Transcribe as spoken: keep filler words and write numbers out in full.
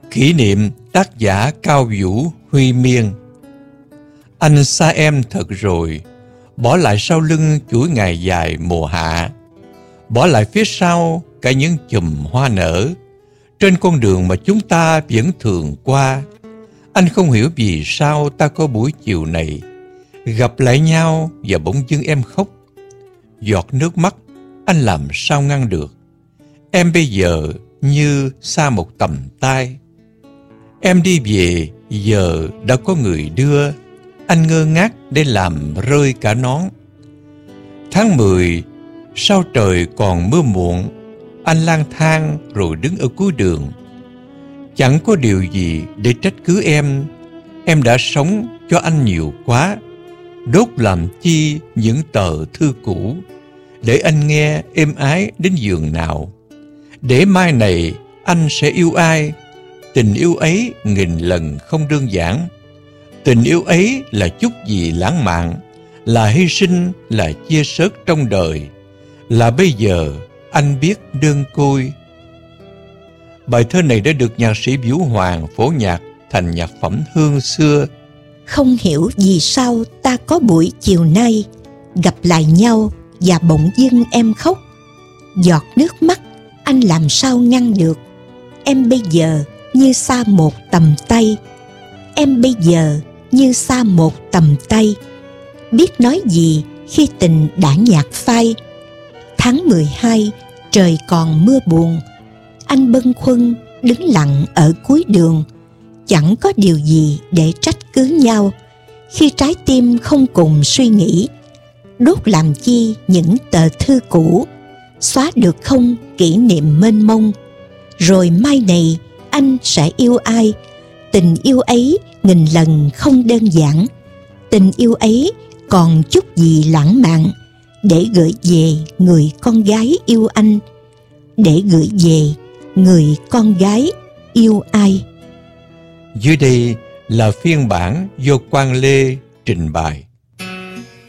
Kỷ niệm tác giả Cao Vũ Huy Miên. Anh xa em thật rồi, bỏ lại sau lưng chuỗi ngày dài mùa hạ, bỏ lại phía sau cả những chùm hoa nở trên con đường mà chúng ta vẫn thường qua. Anh không hiểu vì sao ta có buổi chiều này gặp lại nhau và bỗng dưng em khóc. Giọt nước mắt anh làm sao ngăn được. Em bây giờ như xa một tầm tay. Em đi về giờ đã có người đưa. Anh ngơ ngác để làm rơi cả nón. Tháng mười, sao trời còn mưa muộn, anh lang thang rồi đứng ở cuối đường. Chẳng có điều gì để trách cứ em. Em đã sống cho anh nhiều quá. Đốt làm chi những tờ thư cũ, để anh nghe êm ái đến giường nào. Để mai này anh sẽ yêu ai. Tình yêu ấy nghìn lần không đơn giản. Tình yêu ấy là chút gì lãng mạn, là hy sinh, là chia sớt trong đời, là bây giờ anh biết đơn côi. Bài thơ này đã được nhạc sĩ Vũ Hoàng phổ nhạc thành nhạc phẩm hương xưa. Không hiểu vì sao ta có buổi chiều nay gặp lại nhau và bỗng dưng em khóc. Giọt nước mắt anh làm sao ngăn được. Em bây giờ như xa một tầm tay. Em bây giờ như xa một tầm tay. Biết nói gì khi tình đã nhạt phai. Tháng mười hai, trời còn mưa buồn. Anh bâng khuâng đứng lặng ở cuối đường. Chẳng có điều gì để trách cứ nhau khi trái tim không cùng suy nghĩ. Đốt làm chi những tờ thư cũ, xóa được không kỷ niệm mênh mông. Rồi mai này anh sẽ yêu ai. Tình yêu ấy nghìn lần không đơn giản. Tình yêu ấy còn chút gì lãng mạn, để gửi về người con gái yêu anh. Để gửi về người con gái yêu ai. Dưới đây là phiên bản do Quang Lê trình bày.